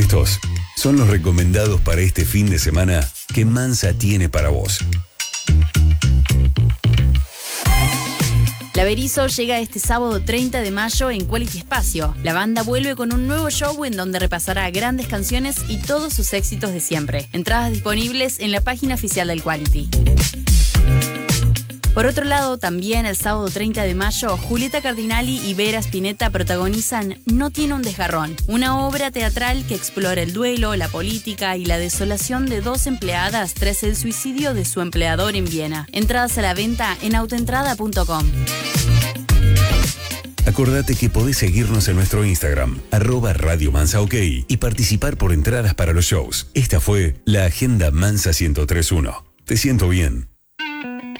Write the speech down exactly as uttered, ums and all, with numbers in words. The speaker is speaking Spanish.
Estos son los recomendados para este fin de semana que Mansa tiene para vos. La Berizo llega este sábado treinta de mayo en Quality Espacio. La banda vuelve con un nuevo show en donde repasará grandes canciones y todos sus éxitos de siempre. Entradas disponibles en la página oficial del Quality. Por otro lado, también el sábado treinta de mayo, Julieta Cardinali y Vera Spinetta protagonizan No tiene un desgarrón, una obra teatral que explora el duelo, la política y la desolación de dos empleadas tras el suicidio de su empleador en Viena. Entradas a la venta en autoentrada punto com. Acordate que podés seguirnos en nuestro Instagram, arroba Radio Mansa OK, y participar por entradas para los shows. Esta fue la Agenda Mansa ciento tres punto uno. Te siento bien.